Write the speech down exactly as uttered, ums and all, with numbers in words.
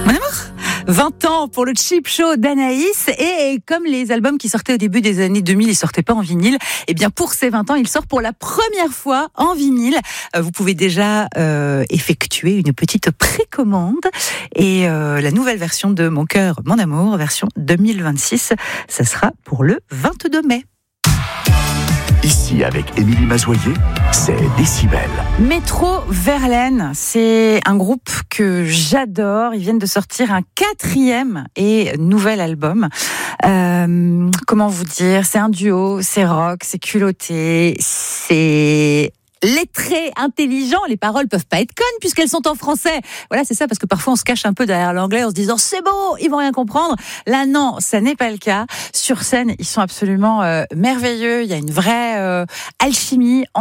Mon amour, vingt ans pour le Cheap Show d'Anaïs, et comme les albums qui sortaient au début des années deux mille, ils sortaient pas en vinyle, et bien pour ces vingt ans, il sort pour la première fois en vinyle. Vous pouvez déjà euh, effectuer une petite précommande, et euh, la nouvelle version de Mon cœur, mon amour, version deux mille vingt-six, ça sera pour le vingt-deux mai. Ici, avec Émilie Mazoyer, c'est Décibel. Métro Verlaine, c'est un groupe que j'adore. Ils viennent de sortir un quatrième et nouvel album. Euh, comment vous dire ? C'est un duo, c'est rock, c'est culotté, c'est lettré, intelligent. Les paroles peuvent pas être connes puisqu'elles sont en français. Voilà, c'est ça, parce que parfois on se cache un peu derrière l'anglais en se disant c'est beau, ils vont rien comprendre. Là, non, ça n'est pas le cas. Sur scène, ils sont absolument euh, merveilleux. Il y a une vraie euh, alchimie